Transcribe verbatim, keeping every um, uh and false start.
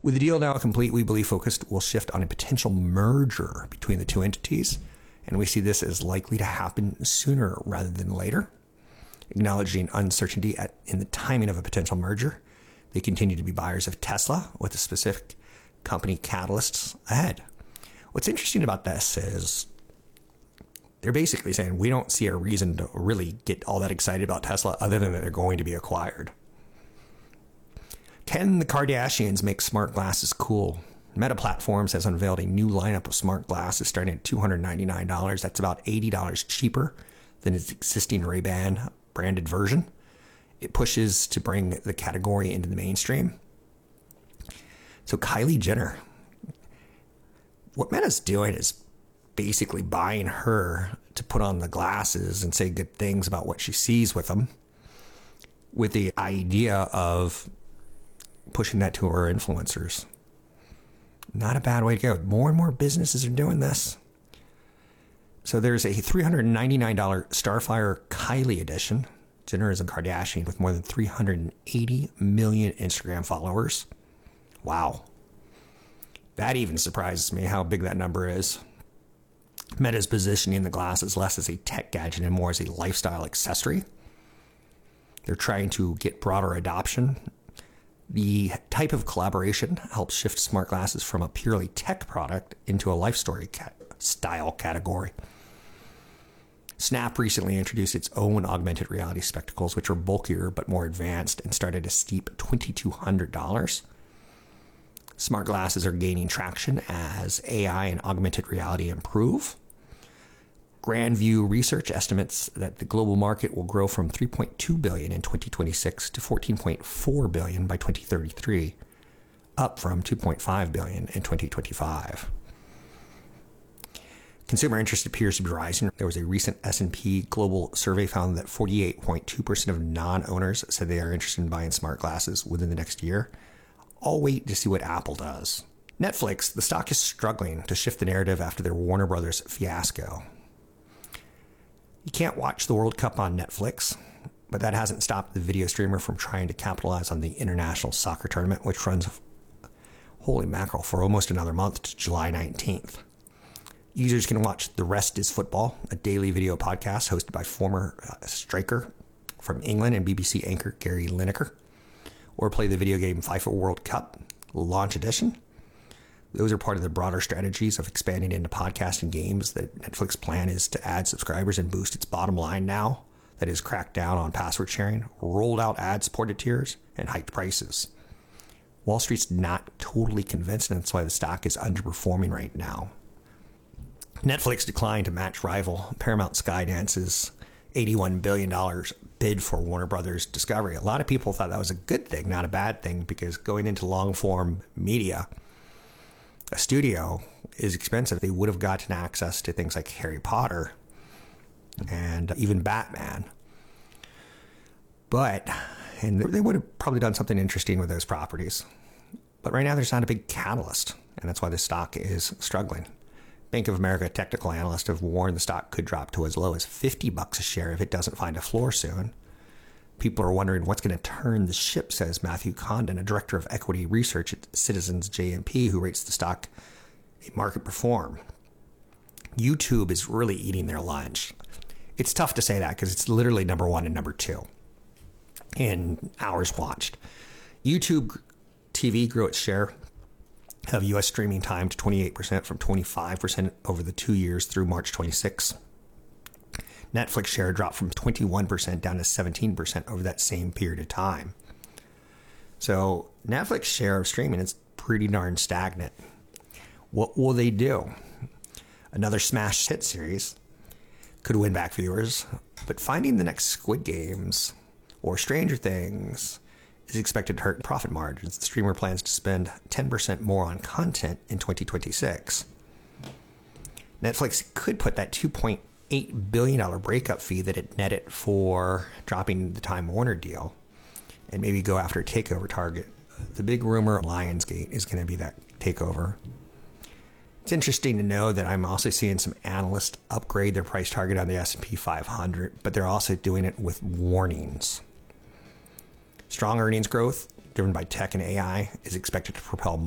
With the deal now complete, we believe Focus will shift on a potential merger between the two entities, and we see this as likely to happen sooner rather than later. Acknowledging uncertainty at, in the timing of a potential merger, they continue to be buyers of Tesla with the specific company catalysts ahead. What's interesting about this is they're basically saying we don't see a reason to really get all that excited about Tesla other than that they're going to be acquired. Can the Kardashians make smart glasses cool? Meta Platforms has unveiled a new lineup of smart glasses starting at two hundred ninety-nine dollars. That's about eighty dollars cheaper than its existing Ray-Ban branded version. It pushes to bring the category into the mainstream. So Kylie Jenner, what Meta's doing is basically buying her to put on the glasses and say good things about what she sees with them, with the idea of pushing that to her influencers. Not a bad way to go. More and more businesses are doing this. So there's a three hundred ninety-nine dollars Starfire Kylie edition. Jenner is a Kardashian with more than three hundred eighty million Instagram followers. Wow. That even surprises me how big that number is. Meta is positioning the glasses less as a tech gadget and more as a lifestyle accessory. They're trying to get broader adoption. The type of collaboration helps shift smart glasses from a purely tech product into a lifestyle style category. Snap recently introduced its own augmented reality spectacles, which are bulkier but more advanced and start at a steep two thousand two hundred dollars. Smart glasses are gaining traction as A I and augmented reality improve. Grandview Research estimates that the global market will grow from three point two billion dollars in twenty twenty-six to fourteen point four billion dollars by twenty thirty-three, up from two point five billion dollars in twenty twenty-five. Consumer interest appears to be rising. There was a recent S and P Global survey found that forty-eight point two percent of non-owners said they are interested in buying smart glasses within the next year. I'll wait to see what Apple does. Netflix, the stock is struggling to shift the narrative after their Warner Brothers fiasco. You can't watch the World Cup on Netflix, but that hasn't stopped the video streamer from trying to capitalize on the international soccer tournament, which runs, holy mackerel, for almost another month to July nineteenth. Users can watch The Rest is Football, a daily video podcast hosted by former uh, striker from England and B B C anchor Gary Lineker, or play the video game FIFA World Cup Launch Edition. Those are part of the broader strategies of expanding into podcasts and games. That Netflix plan is to add subscribers and boost its bottom line now that is cracked down on password sharing, rolled out ad-supported tiers, and hiked prices. Wall Street's not totally convinced, and that's why the stock is underperforming right now. Netflix declined to match rival Paramount Skydance's eighty-one billion dollars bid for Warner Brothers Discovery. A lot of people thought that was a good thing, not a bad thing, because going into long-form media, a studio is expensive. They would have gotten access to things like Harry Potter and even Batman. But, and they would have probably done something interesting with those properties. But right now there's not a big catalyst, and that's why the stock is struggling. Bank of America technical analysts have warned the stock could drop to as low as fifty bucks a share if it doesn't find a floor soon. People are wondering what's going to turn the ship, says Matthew Condon, a director of equity research at Citizens J M P, who rates the stock a market perform. YouTube is really eating their lunch. It's tough to say that because it's literally number one and number two in hours watched. YouTube T V grew its share of U S streaming time to twenty-eight percent from twenty-five percent over the two years through March twenty-sixth. Netflix share dropped from twenty-one percent down to seventeen percent over that same period of time. So Netflix share of streaming is pretty darn stagnant. What will they do? Another smash hit series could win back viewers, but finding the next Squid Games or Stranger Things is expected to hurt profit margins. The streamer plans to spend ten percent more on content in twenty twenty-six. Netflix could put that two point eight billion dollars breakup fee that it netted for dropping the Time Warner deal and maybe go after a takeover target. The big rumor Lionsgate is going to be that takeover. It's interesting to know that I'm also seeing some analysts upgrade their price target on the S and P five hundred, but they're also doing it with warnings. Strong earnings growth driven by tech and A I is expected to propel